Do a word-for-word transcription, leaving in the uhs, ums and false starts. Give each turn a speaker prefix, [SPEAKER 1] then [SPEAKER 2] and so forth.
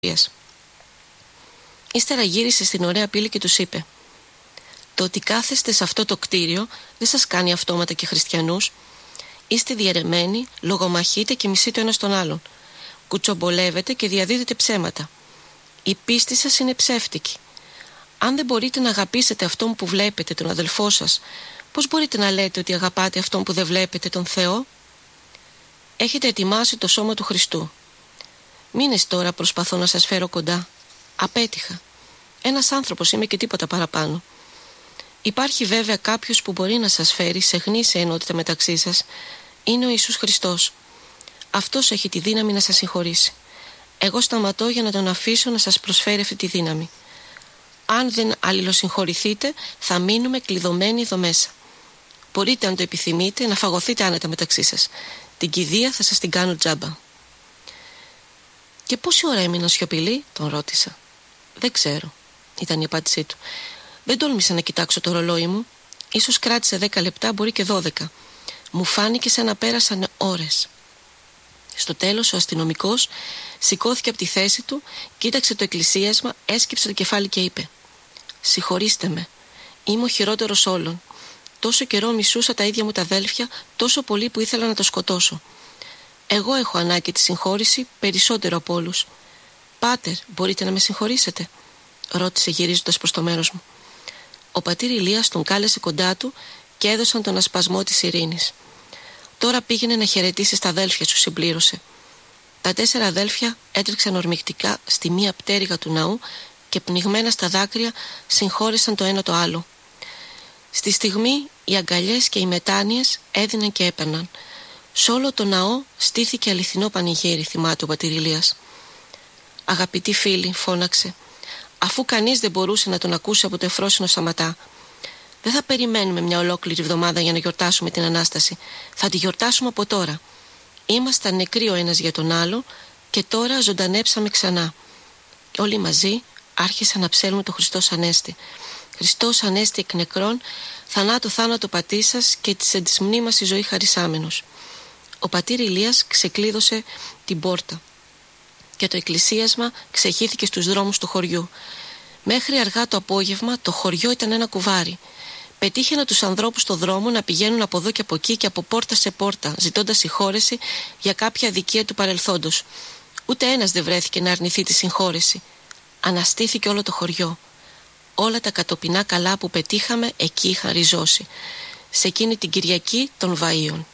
[SPEAKER 1] Ύστερα γύρισε στην ωραία πύλη και τους είπε: «Το ότι κάθεστε σε αυτό το κτίριο δεν σας κάνει αυτόματα και χριστιανούς. Είστε διαιρεμένοι, λογομαχείτε και μισείτε ο ένας τον άλλον. Κουτσομπολεύετε και διαδίδετε ψέματα. Η πίστη σας είναι ψεύτικη. Αν δεν μπορείτε να αγαπήσετε αυτόν που βλέπετε, τον αδελφό σας, πώς μπορείτε να λέτε ότι αγαπάτε αυτόν που δεν βλέπετε, τον Θεό? Έχετε ετοιμάσει το σώμα του Χριστού. Μήνες τώρα προσπαθώ να σας φέρω κοντά. Απέτυχα. Ένας άνθρωπος είμαι και τίποτα παραπάνω. Υπάρχει βέβαια κάποιος που μπορεί να σας φέρει σε γνήσια ενότητα μεταξύ σας. Είναι ο Ιησούς Χριστός. Αυτός έχει τη δύναμη να σας συγχωρήσει. Εγώ σταματώ για να τον αφήσω να σας προσφέρει αυτή τη δύναμη. Αν δεν αλληλοσυγχωρηθείτε, θα μείνουμε κλειδωμένοι εδώ μέσα. Μπορείτε, αν το επιθυμείτε, να φαγωθείτε άνετα μεταξύ σας. Την κηδεία θα σας την κάνω τζάμπα». «Και πόση ώρα έμεινα σιωπηλή?» τον ρώτησα. «Δεν ξέρω», ήταν η απάντησή του. «Δεν τόλμησα να κοιτάξω το ρολόι μου. Ίσως κράτησε δέκα λεπτά, μπορεί και δώδεκα. Μου φάνηκε σαν να πέρασαν ώρες». Στο τέλος ο αστυνομικός σηκώθηκε από τη θέση του, κοίταξε το εκκλησίασμα, έσκυψε το κεφάλι και είπε: «Συγχωρήστε με. Είμαι ο χειρότερος όλων. Τόσο καιρό μισούσα τα ίδια μου τα αδέλφια, τόσο πολύ που ήθελα να το σκοτώσω. Εγώ έχω ανάγκη τη συγχώρηση περισσότερο από όλους. Πάτερ, μπορείτε να με συγχωρήσετε?» ρώτησε γυρίζοντας προς το μέρος μου. Ο πατήρ Ηλίας τον κάλεσε κοντά του και έδωσαν τον ασπασμό της ειρήνης. «Τώρα πήγαινε να χαιρετήσει στα αδέλφια σου», συμπλήρωσε. Τα τέσσερα αδέλφια έτρεξαν ορμηκτικά στη μία πτέρυγα του ναού και πνιγμένα στα δάκρυα συγχώρεσαν το ένα το άλλο. Στη στιγμή οι αγκαλιές και οι μετάνοιες έδιναν και έπαιρναν. Σ' όλο το ναό στήθηκε αληθινό πανηγύρι, θυμάται ο πατήρ Ηλίας. «Αγαπητοί φίλοι», φώναξε, αφού κανείς δεν μπορούσε να τον ακούσει από το Εφρόσινο Σαματά, δεν θα περιμένουμε μια ολόκληρη εβδομάδα για να γιορτάσουμε την Ανάσταση. Θα τη γιορτάσουμε από τώρα. Ήμασταν νεκροί ο ένας για τον άλλο και τώρα ζωντανέψαμε ξανά. Και όλοι μαζί άρχισαν να ψέλνουν το Χριστός Ανέστη. Χριστός Ανέστη εκ νεκρών, θανάτου θάνατο πατήσας και της εν της μνήμας η ζωή χαρισάμενος. Ο πατήρ Ηλίας ξεκλείδωσε την πόρτα και το εκκλησίασμα ξεχύθηκε στους δρόμους του χωριού. Μέχρι αργά το απόγευμα το χωριό ήταν ένα κουβάρι. Πετύχαινα τους ανθρώπους στο δρόμο να πηγαίνουν από εδώ και από εκεί και από πόρτα σε πόρτα, ζητώντας συγχώρεση για κάποια αδικία του παρελθόντος. Ούτε ένας δεν βρέθηκε να αρνηθεί τη συγχώρεση. Αναστήθηκε όλο το χωριό. Όλα τα κατοπινά καλά που πετύχαμε εκεί είχαν ριζώσει. Σε εκείνη την Κυριακή των Βαΐων.